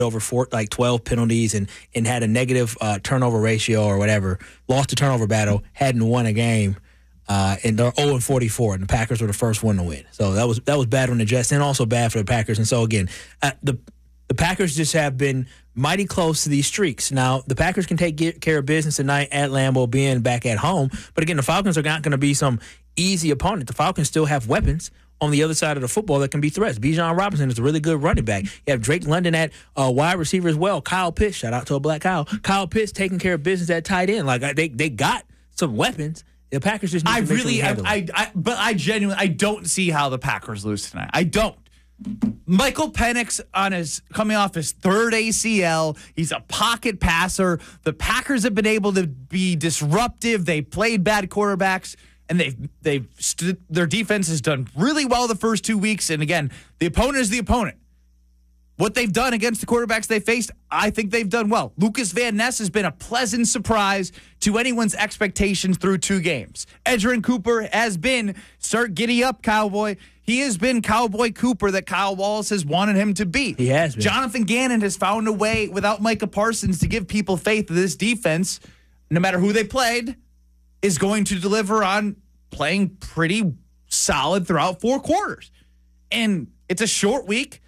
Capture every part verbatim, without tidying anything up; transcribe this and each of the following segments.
over four, like twelve penalties and, and had a negative uh, turnover ratio or whatever, lost the turnover battle, hadn't won a game, uh, and they're oh and forty-four, and the Packers were the first one to win. So that was that was bad on the Jets and also bad for the Packers. And so, again, uh, the the Packers just have been mighty close to these streaks. Now, the Packers can take get, care of business tonight at Lambeau, being back at home. But, again, the Falcons are not going to be some easy opponent. The Falcons still have weapons on the other side of the football that can be threats. Bijan Robinson is a really good running back. You have Drake London at uh, wide receiver as well. Kyle Pitts, shout out to a black Kyle. Kyle Pitts taking care of business at tight end. Like, they they got some weapons. The Packers just need I to make really, sure I, I, I, but I genuinely, I don't see how the Packers lose tonight. I don't. Michael Penix on his coming off his third A C L. He's a pocket passer. The Packers have been able to be disruptive. They played bad quarterbacks. And they've they've st- their defense has done really well the first two weeks. And again, the opponent is the opponent. What they've done against the quarterbacks they faced, I think they've done well. Lucas Van Ness has been a pleasant surprise to anyone's expectations through two games. Edgerrin Cooper has been, start giddy up, Cowboy. He has been Cowboy Cooper that Kyle Wallace has wanted him to be. He has been. Jonathan Gannon has found a way without Micah Parsons to give people faith that this defense, no matter who they played, is going to deliver on playing pretty solid throughout four quarters. And it's a short week.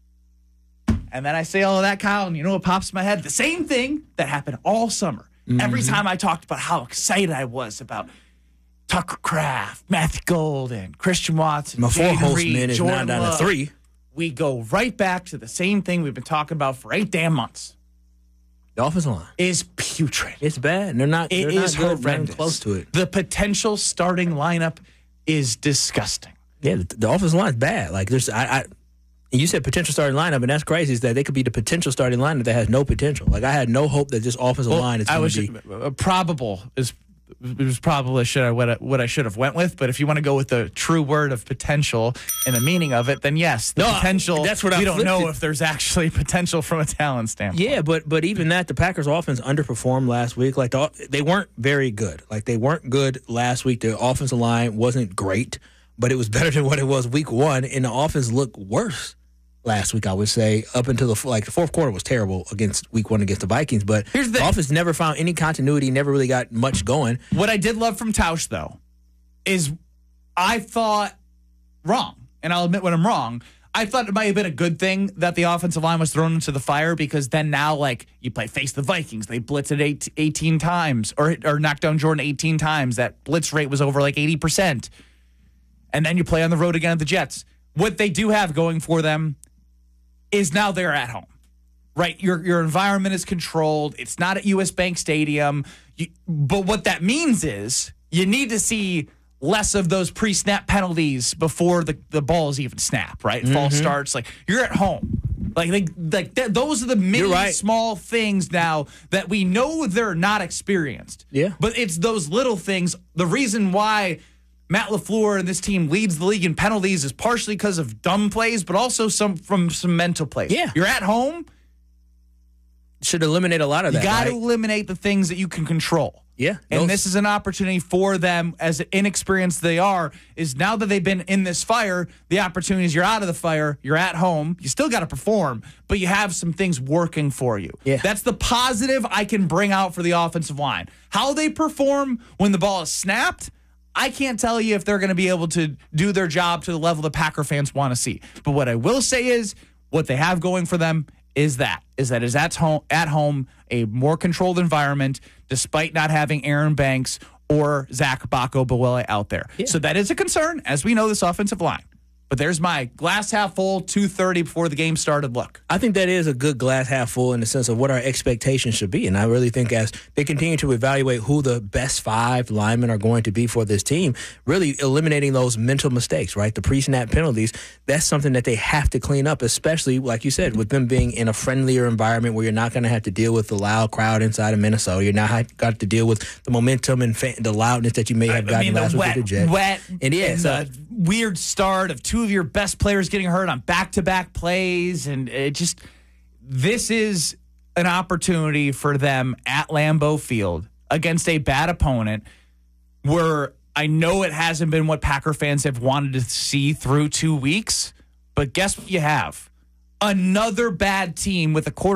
And then I say all of that, Kyle, and you know what pops in my head? The same thing that happened all summer. Mm-hmm. Every time I talked about how excited I was about Tucker Kraft, Matthew Golden, Christian Watson, my four host Reed, man is now down to three. We go right back to the same thing we've been talking about for eight damn months. The offensive line is putrid. It's bad. And they're not. It they're is not good, horrendous. Close to it. The potential starting lineup is disgusting. Yeah, the, the offensive line is bad. Like there's, I, I, you said potential starting lineup, and that's crazy. Is that they could be the potential starting lineup that has no potential. Like I had no hope that this offensive well, line is going to be uh, probable. Is it was probably should I, what I, what I should have went with. But if you want to go with the true word of potential and the meaning of it, then yes, the no, potential. That's what I we don't know it. if there's actually potential from a talent standpoint. Yeah, but but even that, the Packers' offense underperformed last week. Like the, they weren't very good. Like they weren't good last week. The offensive line wasn't great, but it was better than what it was week one. And the offense looked worse last week, I would say, up until the like the fourth quarter was terrible against week one against the Vikings. But Here's the, the offense never found any continuity, never really got much going. What I did love from Tausch, though, is I thought wrong, and I'll admit when I'm wrong. I thought it might have been a good thing that the offensive line was thrown into the fire because then now, like, you play face the Vikings. They blitz it eight, eighteen times or, or knocked down Jordan eighteen times. That blitz rate was over like eighty percent. And then you play on the road again at the Jets. What they do have going for them is now they're at home, right? Your your environment is controlled. It's not at U S Bank Stadium. You, but what that means is you need to see less of those pre-snap penalties before the, the balls even snap, right? Mm-hmm. False starts. Like, you're at home. Like, they, like th- those are the many right. small things now that we know they're not experienced. Yeah. But it's those little things. The reason why Matt LaFleur and this team leads the league in penalties is partially because of dumb plays, but also some from some mental plays. Yeah. You're at home. Should eliminate a lot of that. You got to right? eliminate the things that you can control. Yeah. And those- this is an opportunity for them, as inexperienced they are, is now that they've been in this fire, the opportunity is you're out of the fire, you're at home, you still got to perform, but you have some things working for you. Yeah. That's the positive I can bring out for the offensive line. How they perform when the ball is snapped, I can't tell you if they're going to be able to do their job to the level the Packer fans want to see. But what I will say is what they have going for them is that, is that is at home, at home, a more controlled environment, despite not having Aaron Banks or Zach Bako-Bawele out there. Yeah. So that is a concern, as we know, this offensive line. But there's my glass half full, two thirty before the game started look. I think that is a good glass half full in the sense of what our expectations should be. And I really think as they continue to evaluate who the best five linemen are going to be for this team, really eliminating those mental mistakes, right? The pre-snap penalties, that's something that they have to clean up, especially, like you said, with them being in a friendlier environment where you're not going to have to deal with the loud crowd inside of Minnesota. You're not got to deal with the momentum and fan, the loudness that you may have gotten I mean, last wet, week with the Jets. Wet, and yeah, and so, the weird start of two of your best players getting hurt on back-to-back plays, and it just this is an opportunity for them at Lambeau Field against a bad opponent where I know it hasn't been what Packer fans have wanted to see through two weeks, but guess what you have? another bad team with a quarterback